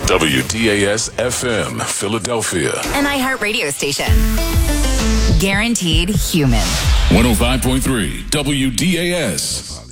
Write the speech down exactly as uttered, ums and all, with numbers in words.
W D A S F M, Philadelphia. An iHeart radio station. Guaranteed human. one oh five point three W D A S.